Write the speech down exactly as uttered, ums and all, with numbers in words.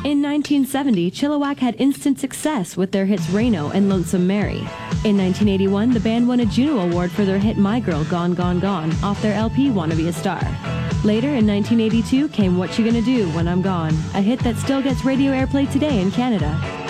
In nineteen seventy, Chilliwack had instant success with their hits Reno and Lonesome Mary. In nineteen eighty-one, the band won a Juno Award for their hit My Girl, Gone, Gone, Gone off their L P Wanna Be a Star. Later, in nineteen eighty-two, came What You Gonna Do When I'm Gone, a hit that still gets radio airplay today in Canada.